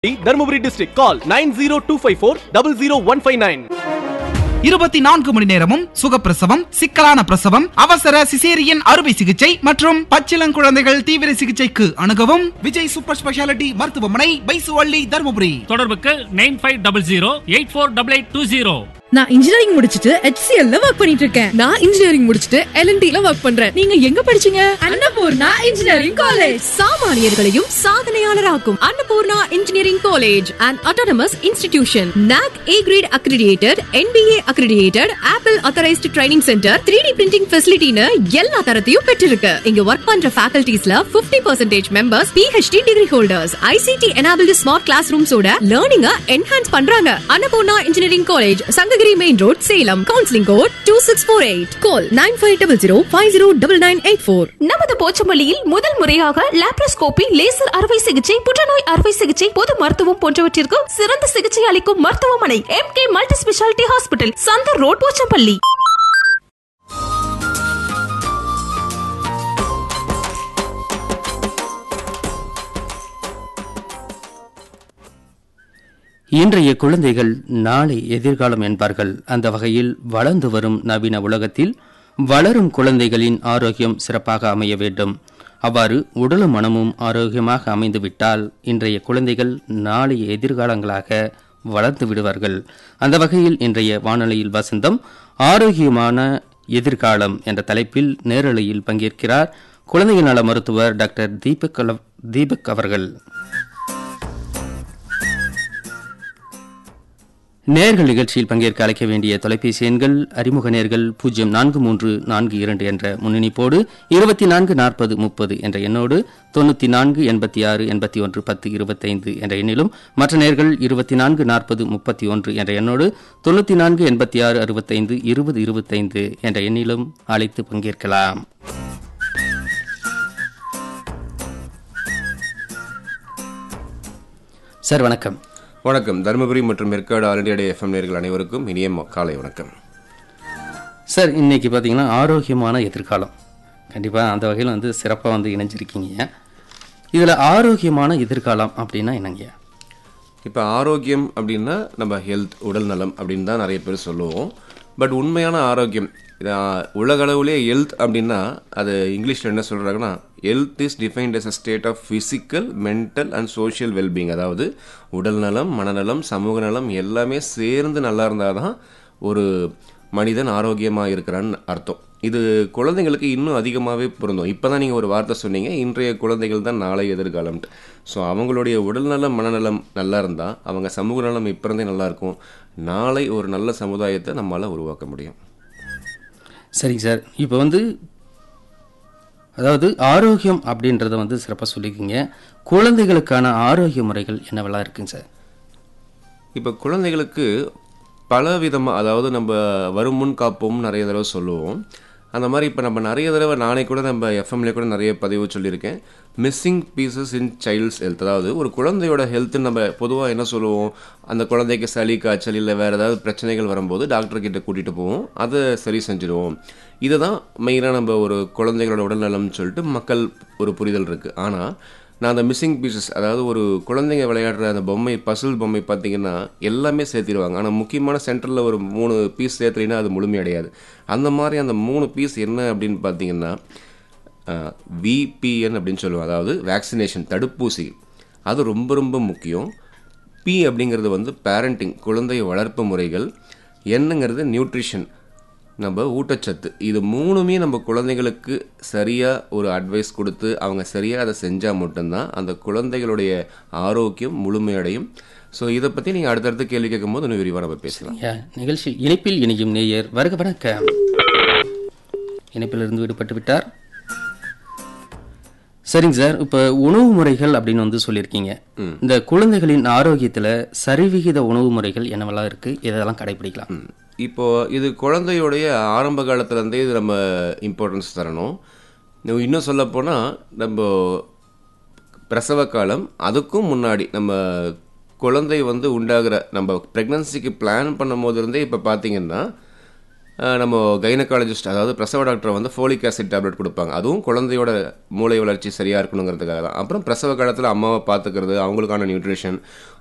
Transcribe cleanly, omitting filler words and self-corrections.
Dharmapuri district கால் 9025400159. 24 மணி நேரமும் சுகப்பிரசவம், சிக்கலான பிரசவம், அவசர சிசேரியன் அறுவை சிகிச்சை மற்றும் பச்சிளங்குழந்தைகள் தீவிர சிகிச்சைக்கு அணுகவும் விஜய் சூப்பர் ஸ்பெஷாலிட்டி மருத்துவமனை, பைசுவள்ளி, தர்மபுரி. தொடர்புக்கு 9500848820. நான் இன்ஜினியரிங் முடிச்சிட்டு HCL ல வர்க் பண்ணிட்டு இருக்கேன். நான் இன்ஜினியரிங் முடிச்சிட்டு L&T ல வர்க் பண்றேன். நீங்க எங்க படிச்சீங்க? Annapurna engineering college. சாமானியர்களையும் சாதனையாளராக்கும் Annapurna engineering college and autonomous institution. NAC A great accredited, NBA accredited, apple authorised training centre, 3D printing ஃபெசிலிட்டின்னு எல்லா தரத்தையும் பெற்றிருக்கு. இங்க வர்க் பண்ற ஃபேக்கல்டிஸ்ல 50% members PhD degree holders. ICT enabled smart class ரூம்ஸோட லேர்னிங்க enhance பண்றாங்க. Annapurna engineering college, Sankagiri main road, Salem. Counselling code 2648. கால் 9500509984. நமது போச்சம்பள்ளியில் முதல் முறையாக laparoscopy, laser அறுவை சிகிச்சை, புற்றுநோய் அறுவை சிகிச்சை, பொது மருத்துவம் போன்றவற்றிற்கு சிறந்த சிகிச்சை அளிக்கும் மருத்துவமனை MK multi speciality hospital, Chandar road, Pochampalli. இன்றைய குழந்தைகள் நாளை எதிர்காலம் என்பார்கள். அந்த வகையில் வளர்ந்து வரும் நவீன உலகத்தில் வளரும் குழந்தைகளின் ஆரோக்கியம் சிறப்பாக அமைய வேண்டும். அவ்வாறு உடலும் மனமும் ஆரோக்கியமாக அமைந்துவிட்டால் இன்றைய குழந்தைகள் நாளை எதிர்காலங்களாக வளர்ந்து விடுவார்கள். அந்த வகையில் இன்றைய வானொலியில் வசந்தம் ஆரோக்கியமான எதிர்காலம் என்ற தலைப்பில் நேரலையில் பங்கேற்கிறார் குழந்தைகள் நல மருத்துவர் டாக்டர் தீபக் அவர்கள். நேர்கள் நிகழ்ச்சியில் பங்கேற்க அழைக்க வேண்டிய தொலைபேசி எண்கள்: அறிமுக நேர்கள் 043442 என்ற முன்னணிப்போடு, 244030 என்ற எண்ணோடு, 9486811025 என்ற எண்ணிலும், மற்ற நேர்கள் 244031 என்ற எண்ணோடு 9486652025 என்ற எண்ணிலும் அழைத்து பங்கேற்கலாம். சார் வணக்கம். வணக்கம். தருமபுரி மற்றும் மெர்காடு ஆல் இண்டியா FM நேயர்கள் அனைவருக்கும் இனிய காலை வணக்கம். சார், இன்னைக்கு பார்த்தீங்கன்னா ஆரோக்கியமான எதிர்காலம், கண்டிப்பாக அந்த வகையில் சிறப்பாக இணைஞ்சிருக்கீங்க. இதில் ஆரோக்கியமான எதிர்காலம் அப்படின்னா என்னங்க? இப்போ ஆரோக்கியம் அப்படின்னா நம்ம ஹெல்த், உடல் நலம் அப்படின்னு தான் நிறைய பேர் சொல்லுவோம். பட் உண்மையான ஆரோக்கியம் உலக அளவுலேயே ஹெல்த் அப்படின்னா அது இங்கிலீஷில் என்ன சொல்கிறாங்கன்னா, health is defined as a state of physical, mental and social wellbeing. அதாவது உடல் நலம், மனநலம், சமூக நலம் எல்லாமே சேர்ந்து நல்லா இருந்தால் தான் ஒரு மனிதன் ஆரோக்கியமாக இருக்கிறான்னு அர்த்தம். இது குழந்தைங்களுக்கு இன்னும் அதிகமாகவே பொருந்தும். இப்போ தான் நீங்கள் ஒரு வார்த்தை சொன்னீங்க, இன்றைய குழந்தைகள் தான் நாளை எதிர்காலம்ட்டு. ஸோ அவங்களுடைய உடல்நலம், மனநலம் நல்லா இருந்தால் அவங்க சமூக நலம் இப்போ இருந்தே நல்லாயிருக்கும். நாளை ஒரு நல்ல சமுதாயத்தை நம்மளால் உருவாக்க முடியும். சரிங்க சார், இப்போ அதாவது ஆரோக்கியம் அப்படின்றத சிறப்பாக சொல்லிக்கிங்க. குழந்தைகளுக்கான ஆரோக்கிய முறைகள் என்னவெல்லாம் இருக்குங்க சார்? இப்போ குழந்தைகளுக்கு பல விதமாக, அதாவது நம்ம வரும் முன் காப்போம் நிறைய தடவை சொல்லுவோம். அந்த மாதிரி இப்போ நம்ம நிறைய தடவை, நானே கூட நம்ம எஃப்எம்ல கூட நிறைய பதிவு சொல்லியிருக்கேன், மிஸ்ஸிங் பீசஸ் இன் சைல்ட்ஸ் ஹெல்த். அதாவது ஒரு குழந்தையோட ஹெல்த்துன்னு நம்ம பொதுவாக என்ன சொல்லுவோம், அந்த குழந்தைக்கு சளி, காய்ச்சல் இல்லை வேறு ஏதாவது பிரச்சனைகள் வரும்போது டாக்டர்கிட்ட கூட்டிகிட்டு போவோம், அதை சரி செஞ்சுடுவோம். இதை தான் மெயினாக நம்ம ஒரு குழந்தைகளோட உடல்நலம்னு சொல்லிட்டு மக்கள் ஒரு புரிதல் இருக்குது. ஆனால் நான் அந்த மிஸ்ஸிங் பீசஸ், அதாவது ஒரு குழந்தைங்க விளையாடுற அந்த பொம்மை, பசில் பொம்மை பார்த்திங்கன்னா எல்லாமே சேர்த்திடுவாங்க. ஆனால் முக்கியமான சென்டரில் ஒரு 3 பீஸ் சேர்த்துலினா அது முழுமையடையாது. அந்த மாதிரி அந்த 3 பீஸ் என்ன அப்படின்னு பார்த்தீங்கன்னா VPN அப்படின்னு சொல்லுவோம். அதாவது வேக்சினேஷன், தடுப்பூசி. அது ரொம்ப ரொம்ப முக்கியம். P அப்படிங்கிறது பேரண்டிங், குழந்தை வளர்ப்பு முறைகள். என்னங்கிறது நியூட்ரிஷன், நம்ம ஊட்டச்சத்து. இது 3மே நம்ம குழந்தைகளுக்கு சரியாக ஒரு அட்வைஸ் கொடுத்து அவங்க சரியாக அதை செஞ்சால் மட்டும்தான் அந்த குழந்தைகளுடைய ஆரோக்கியம் முழுமையடையும். ஸோ இதை பற்றி நீங்கள் அடுத்தடுத்து கேள்வி கேட்கும்போது இன்னும் விரிவாக நம்ம பேசலாம். நிகழ்ச்சி இணைப்பில் இணையும் நேயர் வருக. வணக்கம். இணைப்பிலிருந்து விடுபட்டு விட்டார். சரிங்க சார், இப்போ உணவு முறைகள் அப்படின்னு சொல்லியிருக்கீங்க. இந்த குழந்தைகளின் ஆரோக்கியத்தில் சரிவிகித உணவு முறைகள் என்னவெல்லாம் இருக்குது, இதெல்லாம் கடைபிடிக்கலாம்? இப்போது இது குழந்தையோடைய ஆரம்ப காலத்துலேருந்தே இது நம்ம இம்பார்ட்டன்ஸ் தரணும். இன்னும் சொல்லப்போனால் நம்ம பிரசவ காலம், அதுக்கும் முன்னாடி நம்ம குழந்தை உண்டாகிற, நம்ம ப்ரெக்னன்சிக்கு பிளான் பண்ணும் போது இருந்தே இப்போ பார்த்திங்கன்னா நம்ம கைனகாலஜிஸ்ட் அதாவது பிரசவ டாக்டர் வந்து ஃபோலிக் ஆசிட் டேப்லெட் கொடுப்பாங்க. அதுவும் குழந்தையோட மூளை வளர்ச்சி சரியாக இருக்கணுங்கிறதுக்காக தான். அப்புறம் பிரசவ காலத்தில் அம்மாவை பார்த்துக்கிறது, அவங்களுக்கான நியூட்ரிஷன்,